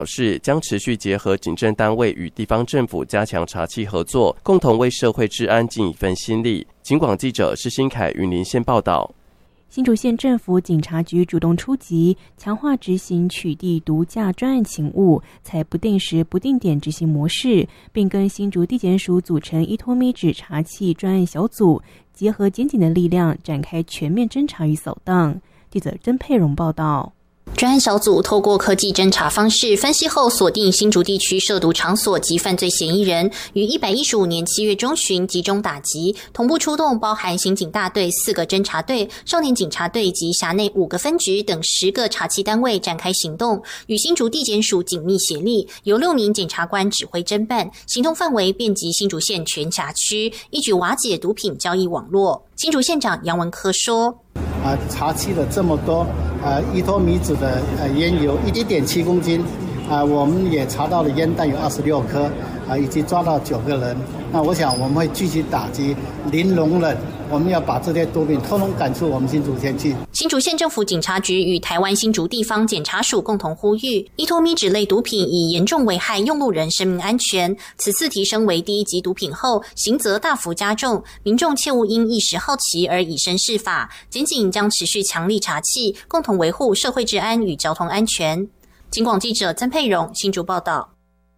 示，将持续结合警政单位与地方政府加强查缉合作，共同为社会治安尽一份心力。警广记者施新凯云林县报道。 新竹县政府警察局主动出击，强化执行取缔毒驾专案勤务，采不定时不定点执行模式，并跟新竹地检署组成依托咪指查缉专案小组，结合检警的力量，展开全面侦查与扫荡。记者曾佩蓉报道。 专案小组透过科技侦查方式分析后，锁定新竹地区涉毒场所及犯罪嫌疑人，于115年7月中旬集中打击，同步出动包含刑警大队4个侦查队、少年警察队及辖内5个分局等10个查缉单位展开行动，与新竹地检署紧密协力，由6名检察官指挥侦办，行动范围遍及新竹县全辖区，一举瓦解毒品交易网络。新竹县长杨文科说： 查缉了这么多依托咪指的烟油1.7公斤，我们也查到了烟弹有26颗，以及抓到9个人。那我想我们会继续打击，零容忍，我们要把这些毒品通通赶出我们新竹县去。 新竹县政府警察局与台湾新竹地方检察署共同呼吁，依托咪指类毒品已严重危害用路人生命安全，此次提升为第1级毒品后，刑责大幅加重，民众切勿因一时好奇而以身试法。检警将持续强力查缉，共同维护社会治安与交通安全。警广记者曾佩蓉新竹报道。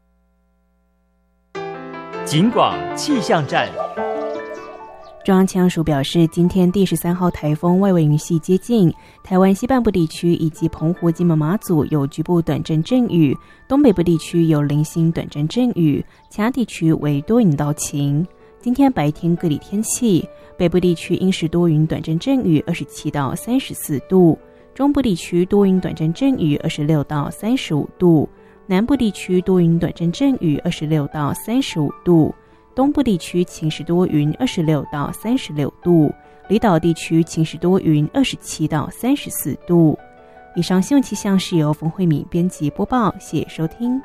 警广气象站。 中央气象署表示，今天第13号台风外围云系接近台湾西半部地区以及澎湖、金门、马祖有局部短阵阵雨，东北部地区有零星短阵阵雨，其他地区为多云到晴。今天白天各地天气，北部地区阴时多云短阵阵雨27到34度，中部地区多云短阵阵雨26到35度，南部地区多云短阵阵雨26到35度，东部地区晴时多云26到36度，离岛地区晴时多云27到34度。以上新闻气象是由冯慧敏编辑播报，谢谢收听。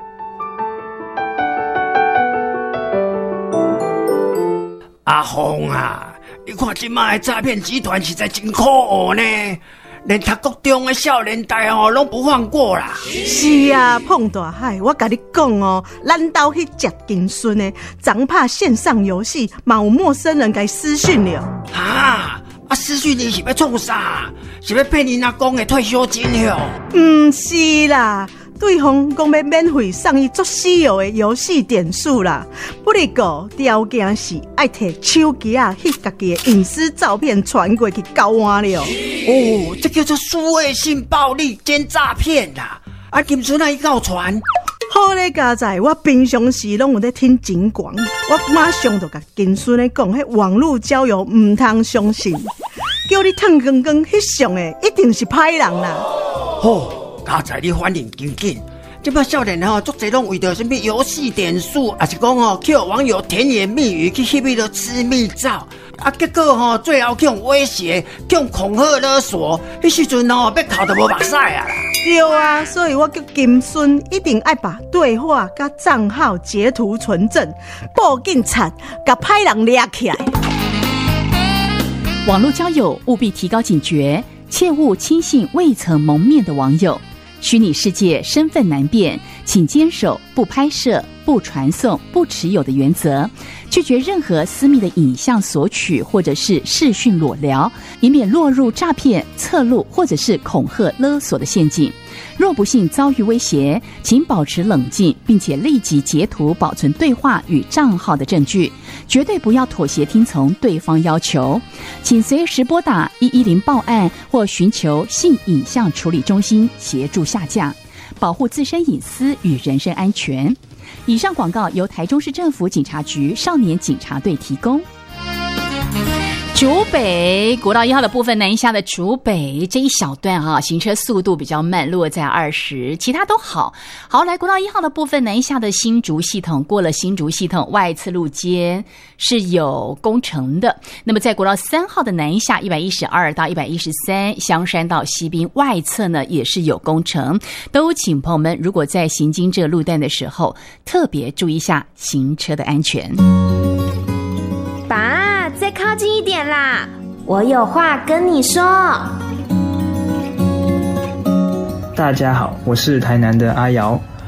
阿峰啊，你看这卖的诈骗集团实在真可恶呢，连读国中的少年代拢不放过啦。 是啊，碰大海，我跟你讲哦，咱兜去食金孙的，昨拍线上游戏，嘛有陌生人给私讯了。 私讯你是要创啥？是要骗你阿公的退休金哟？ 不是啦。对方讲要免费送伊足稀有的游戏点数啦，不过条件是爱摕手机翕家己的隐私照片传过去交换了。 这叫做数位性暴力兼诈骗啦！金孙啊，伊敢有传？ 好咧，家在我平常时拢有在听警广，我马上就甲金孙咧讲，迄网络交友唔通相信，叫你烫光光翕相的一定是歹人啦。 家在你反应紧紧，这摆少年足侪拢为着什么游戏点数，还是讲去网友甜言蜜语去翕迄吃蜜照，结果最后去用威胁、去用恐吓勒索，迄时阵要哭得无目屎啊啦！ 对啊，所以我叫金孙一定要把对话甲账号截图存证，报警察，甲歹人抓起来。 网络交友务必提高警觉，切勿轻信未曾谋面的网友。虚拟世界身份难辨，请坚守不拍摄、不传送、不持有的原则，拒绝任何私密的影像索取或者是视讯裸聊，以免落入诈骗、侧录或者是恐吓勒索的陷阱。若不幸遭遇威胁，请保持冷静，并且立即截图保存对话与账号的证据，绝对不要妥协听从对方要求。请随时拨打110报案或寻求性影像处理中心协助下架，保护自身隐私与人身安全。以上广告由台中市政府警察局少年警察队提供。竹北国道1号的部分，南一下的竹北这一小段行车速度比较慢，落在20，其他都好。好，来国道1号的部分，南一下的新竹系统，过了新竹系统外侧路间是有工程的。那么在国道3号的南一下112到113，香山到西滨外侧呢也是有工程，都请朋友们如果在行经这个路段的时候，特别注意一下行车的安全。 爸，再靠近一点啦，我有话跟你说。 大家好，我是台南的阿瑶。